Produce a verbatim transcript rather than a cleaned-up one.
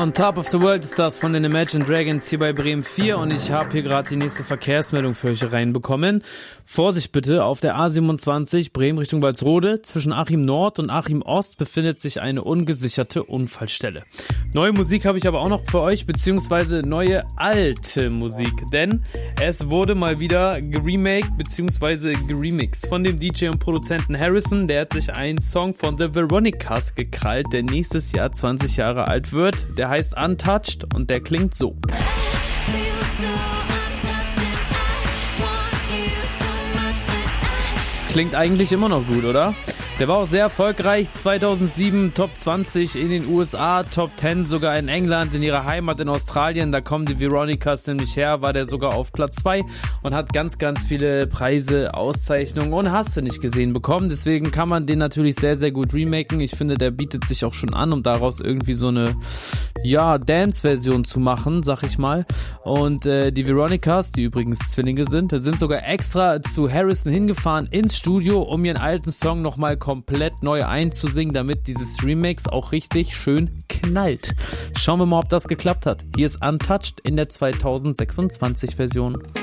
On Top of the World ist das von den Imagine Dragons hier bei Bremen vier und ich habe hier gerade die nächste Verkehrsmeldung für euch reinbekommen. Vorsicht bitte, auf der A siebenundzwanzig Bremen Richtung Walsrode zwischen Achim Nord und Achim Ost befindet sich eine ungesicherte Unfallstelle. Neue Musik habe ich aber auch noch für euch, beziehungsweise neue alte Musik, denn es wurde mal wieder geremaked beziehungsweise geremixed von dem D J und Produzenten Harrison. Der hat sich einen Song von The Veronicas gekrallt, der nächstes Jahr zwanzig Jahre alt wird. Der heißt Untouched und der klingt so. Klingt eigentlich immer noch gut, oder? Der war auch sehr erfolgreich, zweitausendsieben Top zwanzig in den U S A, Top zehn sogar in England, in ihrer Heimat in Australien, da kommen die Veronicas nämlich her, war der sogar auf Platz zwei und hat ganz, ganz viele Preise, Auszeichnungen und hast du nicht gesehen bekommen, deswegen kann man den natürlich sehr, sehr gut remaken. Ich finde, der bietet sich auch schon an, um daraus irgendwie so eine, ja, Dance-Version zu machen, sag ich mal. Und äh, die Veronicas, die übrigens Zwillinge sind, sind sogar extra zu Harrison hingefahren ins Studio, um ihren alten Song nochmal komplett neu einzusingen, damit dieses Remix auch richtig schön knallt. Schauen wir mal, ob das geklappt hat. Hier ist Untouched in der zweitausendsechsundzwanzig Version.